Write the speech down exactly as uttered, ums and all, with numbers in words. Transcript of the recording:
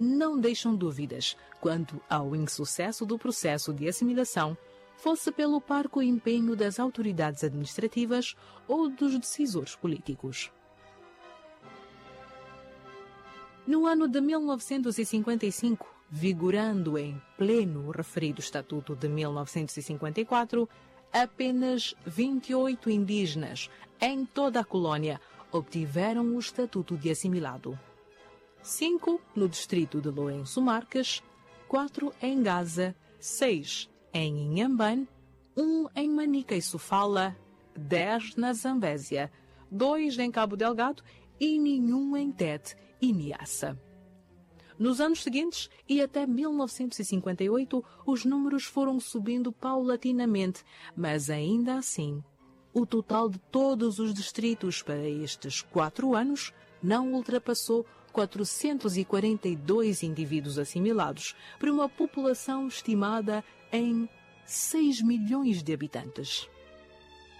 não deixam dúvidas quanto ao insucesso do processo de assimilação, fosse pelo parco empenho das autoridades administrativas ou dos decisores políticos. No ano de mil novecentos e cinquenta e cinco, vigorando em pleno o referido Estatuto de mil novecentos e cinquenta e quatro, apenas vinte e oito indígenas em toda a colônia obtiveram o estatuto de assimilado. Cinco no distrito de Lourenço Marques, quatro em Gaza, seis em Inhambane, um em Manica e Sofala, dez na Zambésia, dois em Cabo Delgado e nenhum em Tete e Niassa. Nos anos seguintes e até mil novecentos e cinquenta e oito, os números foram subindo paulatinamente, mas ainda assim, o total de todos os distritos para estes quatro anos não ultrapassou quatrocentos e quarenta e dois indivíduos assimilados, para uma população estimada em seis milhões de habitantes.